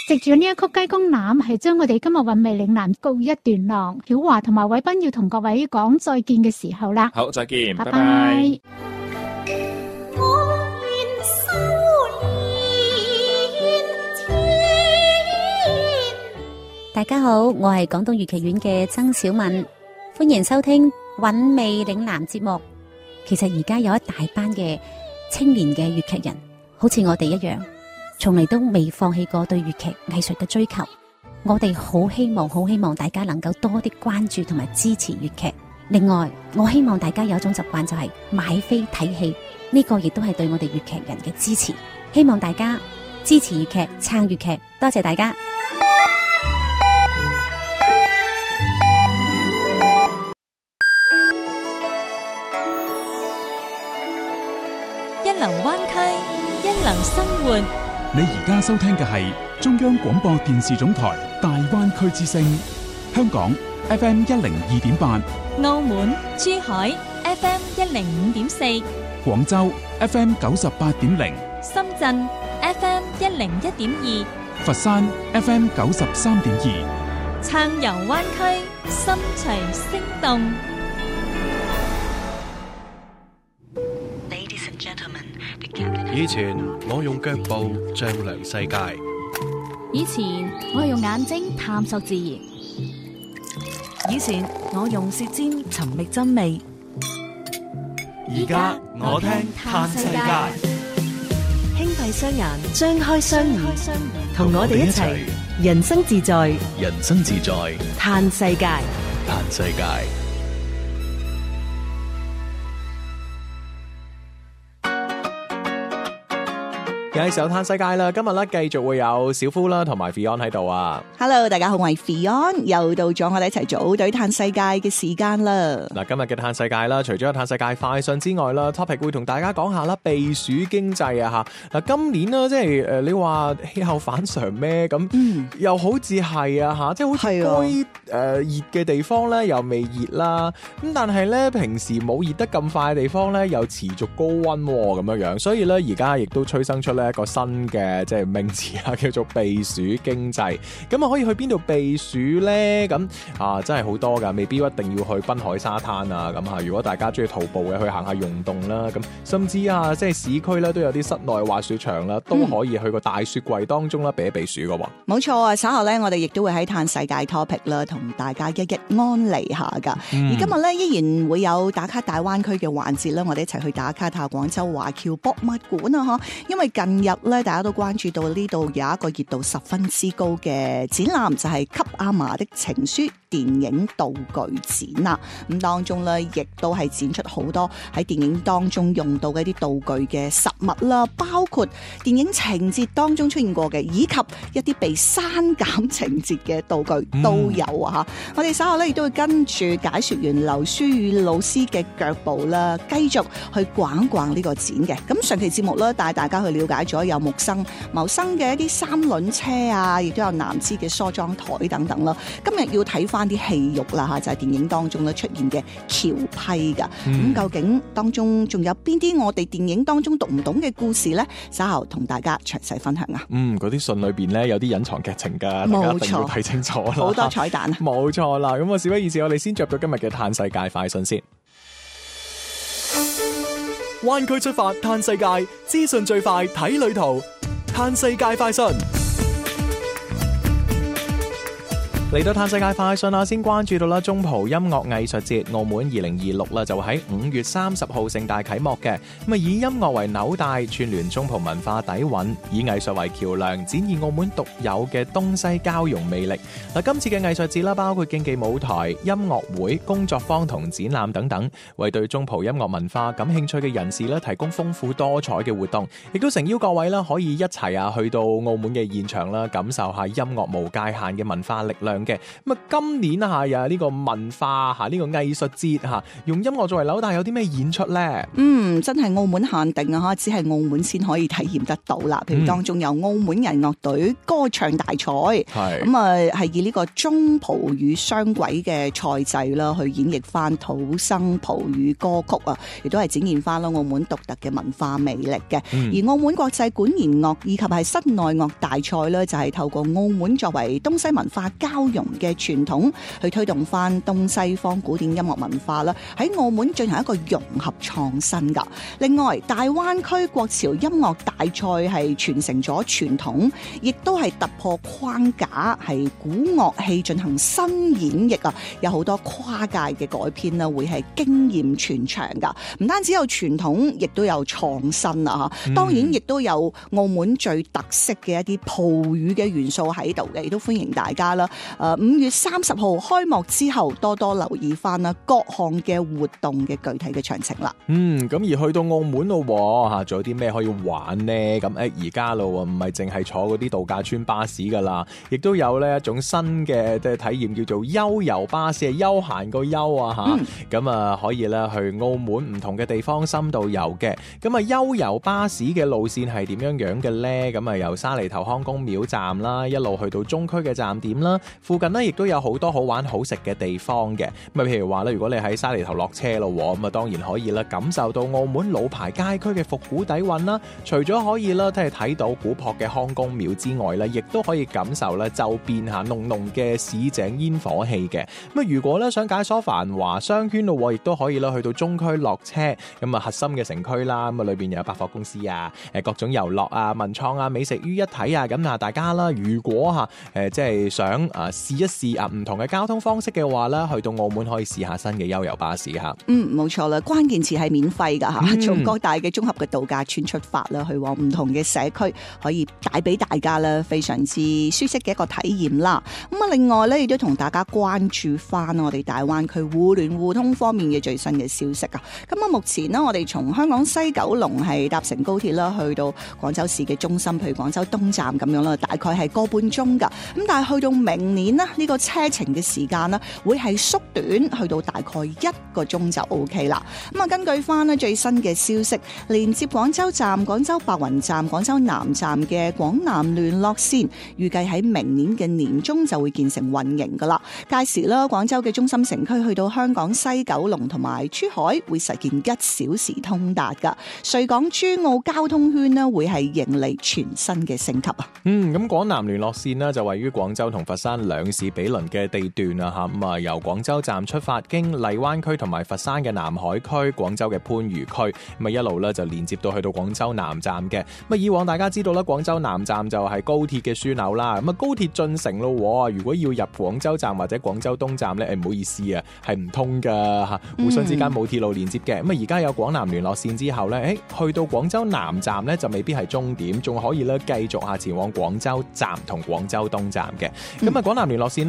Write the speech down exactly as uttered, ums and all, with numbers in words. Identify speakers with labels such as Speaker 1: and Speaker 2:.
Speaker 1: 藉住呢一曲雞公欖，係將我哋今日韻味嶺南告一段落。曉華同埋偉斌要同各位講再見嘅時候啦。
Speaker 2: 好，再見，
Speaker 1: 拜
Speaker 2: 拜拜。
Speaker 1: 拜。
Speaker 3: 大家好，我係廣東粵劇院嘅曾小敏，歡迎收聽韻味嶺南節目。其實而家有一大班嘅青年嘅粵劇人，好似我哋一樣，從嚟都未放棄過對粵劇藝術嘅追求。我哋好希望，好希望大家能夠多啲關注同埋支持粵劇。另外，我希望大家有一種習慣，就係買飛睇戲，呢個亦都係對我哋粵劇人嘅支持。希望大家支持粵劇，撐粵劇，多謝大家。
Speaker 4: 一流灣區，一流生活。
Speaker 5: 你而家收聽嘅係中央廣播電視總台大灣區之聲，香港 F M 一零二點八，
Speaker 4: 澳門、珠海 F M 一零五點四，
Speaker 5: 廣州 F M 九十八點零，
Speaker 4: 深圳 F M 一零一點二，
Speaker 5: 佛山 F M 九十三點二，
Speaker 4: 暢遊灣區，心隨聲動。
Speaker 6: 以前我用腳步丈量世界，
Speaker 7: 以前我用眼睛探索自然，
Speaker 8: 以前我用舌尖尋覓真味，
Speaker 6: 而家我聽嘆世界。
Speaker 8: 輕閉雙眼，張開雙耳，同我哋一齊人生自在，
Speaker 6: 人生自在，
Speaker 8: 嘆世界，
Speaker 6: 嘆世界。
Speaker 9: 又係時候嘆世界啦！今日咧繼續會有小夫啦同埋 Fion 喺度啊。
Speaker 10: Hello， 大家好，我係 Fion，又到咗我哋一齊組隊嘆世界嘅時間啦。
Speaker 9: 嗱，今日嘅嘆世界啦，除咗有嘆世界快訊之外啦 ，topic 會同大家講下啦，避暑經濟啊吓。嗱，今年啦，即係誒，你話氣候反常咩咁，嗯、又好似係啊吓，即係好似該誒熱嘅地方咧又未熱啦，咁但係咧平時冇熱得咁快嘅地方咧又持續高溫咁樣樣，所以咧而家亦都催生出咧一個新嘅即係名詞啊，叫做避暑經濟。咁啊可以去邊度避暑咧？咁啊真係好多噶，未必一定要去濱海沙灘啊。咁啊，如果大家中意徒步嘅，去行下溶洞啦。咁甚至啊，即係市區咧都有啲室內滑雪場啦，都可以去個大雪櫃當中啦避一避暑噶。
Speaker 10: 冇錯啊！稍後咧，我哋亦都會喺嘆世界 topic 啦，同大家一一安利下噶。嗯、而今日咧依然會有打卡大灣區嘅環節啦，我哋一齊去打卡下廣州華僑博物館啊！嗬，因為近日咧，大家都關注到呢度有一個熱度十分之高嘅展覽，就係、是《給阿嫲的情書》電影道具展啦。咁當中咧，亦都係展出好多喺電影當中用到嘅一啲道具嘅實物啦，包括電影情節當中出現過嘅，以及一啲被刪減情節嘅道具都有啊！吓、嗯，我哋稍後咧亦都會跟住解說員劉書宇老師嘅腳步啦，繼續去逛逛呢個展嘅。咁上期節目咧，帶大家去了解咗有木生、謀生嘅一啲三輪車啊，亦都有南芝嘅梳妝台等等啦。今日要睇翻啲戲肉啦吓，就係、是、電影當中咧出現嘅橋批噶。咁、嗯、究竟當中仲有邊啲我哋電影當中讀唔懂嘅故事咧？稍後同大家詳細分享啊。
Speaker 9: 嗯，嗰啲信裏邊咧有啲隱藏劇情噶，大家一定要睇清楚啦。
Speaker 10: 好多彩蛋啊！
Speaker 9: 冇錯啦。咁啊，事不宜遲，我哋先着到今日嘅嘆世界快訊先。灣區出發嘆世界，資訊最快睇旅途，嘆世界快訊。嚟到嘆世界快訊啦，先關注到啦中葡音樂藝術節澳門二零二六啦，就會喺五月三十號盛大啟幕嘅。咁啊，以音樂為紐帶，串聯中葡文化底蘊，以藝術為橋梁，展現澳門獨有嘅東西交融魅力。嗱，今次嘅藝術節啦，包括競技舞台、音樂會、工作坊同展覽等等，為對中葡音樂文化感興趣嘅人士咧，提供豐富多彩嘅活動，亦都誠邀各位啦，可以一齊啊去到澳門嘅現場啦，感受下音樂無界限嘅文化力量。 樣嘅。咁啊，今年啊又係呢個文化嚇呢個藝術節嚇，用音樂作為紐帶有啲咩演出咧？
Speaker 10: 嗯，真係澳門限定啊！只係澳門先可以體驗得到啦。譬如當中有澳門人樂隊歌唱大賽，係咁啊，係以呢個中葡語雙軌嘅賽制啦，去演繹翻土生葡語歌曲啊，亦都係展現翻咯澳門獨特嘅文化魅力嘅。嗯、而澳門國際管弦樂以及係室內樂大賽咧，就係透過澳門作為東西文化交融嘅傳統，去推動翻東西方古典音樂文化啦，喺澳門進行一個融合創新噶。另外，大灣區國潮音樂大賽係傳承咗傳統，亦都係突破框架，係古樂器進行新演繹啊！有好多跨界嘅改編啦，會係經驗傳長噶。唔單止有傳統，亦都有創新啊！嚇、嗯，當然亦都有澳門最特色嘅一啲葡語嘅元素喺度嘅，亦都歡迎大家啦。誒，五月三十號開幕之後，多多留意翻啦各項嘅活動嘅具體嘅詳情啦。
Speaker 9: 嗯，咁而去到澳門咯嚇，仲有啲咩可以玩呢？咁誒而家咯，唔係淨係坐嗰啲度假村巴士噶啦，亦都有呢一種新嘅嘅體驗叫做悠遊巴士，係休閒個悠啊嚇。咁啊、嗯、可以咧去澳門唔同嘅地方深度遊嘅。咁啊悠遊巴士嘅路線係點樣樣嘅咧？咁啊由沙梨頭康公廟站啦，一路去到中區嘅站點啦，附近呢亦都有好多好玩好食嘅地方嘅。咁啊譬如話咧，如果你喺沙梨頭落車咯，咁啊當然可以啦，感受到澳門老牌街區嘅復古底蘊啦。除咗可以啦，即係睇到古樸嘅康公廟之外咧，亦都可以感受咧周邊下濃濃嘅市井煙火氣嘅。咁啊如果咧想解鎖繁華商圈咯，亦都可以啦去到中區落車，咁啊核心嘅城區啦，咁啊裏邊有百貨公司啊，誒各種遊樂啊、文創啊、美食於一體啊，咁啊大家啦，如果吓誒即係想啊試一試啊唔同嘅交通方式嘅話咧，去到澳門可以試下新嘅悠遊巴士吓。嗯，
Speaker 10: 冇錯啦，關鍵詞係免費噶吓，從各大嘅綜合嘅度假村出發啦，去往唔同嘅社區，可以帶俾大家咧非常之舒適嘅一個體驗啦。咁啊，另外咧亦都同大家關注翻我哋大灣區互聯互通方面嘅最新嘅消息啊。咁啊，目前呢，我哋從香港西九龍係搭乘高鐵啦，去到廣州市嘅中心，譬如廣州東站咁樣啦，大概係個半鐘噶。咁但係去到明年呢，呢個車程嘅時間呢，會係縮短去到大概一個鐘就 O K 啦。咁啊，根據翻呢最新嘅消息，連接廣州站、廣州白雲站、廣州南站嘅廣南聯絡線，預計喺明年嘅年中就會建成運營噶啦。屆時啦，廣州嘅中心城區去到香港西九龍同埋珠海會實現一小時通達噶。穗港珠澳交通圈呢，會係迎嚟全新嘅升級啊！
Speaker 9: 嗯，咁廣南聯絡線呢，就位於廣州同佛山兩市比鄰嘅地段啊，嚇咁啊，由廣州站出發，經荔灣區同埋佛山嘅南海區、廣州嘅番禺區，咁啊一路咧就連接到去到廣州南站嘅。咁啊以往大家知道啦，廣州南站就係高鐵嘅樞紐啦。咁啊高鐵進城咯，如果要入廣州站或者廣州東站咧，誒唔好意思啊，係唔通噶嚇，互相之間冇鐵路連接嘅。咁啊而家有廣南聯絡線之後咧，誒去到廣州南站咧就未必係終點，仲可以咧繼續下前往廣州站同廣州東站嘅。咁啊廣南聯絡線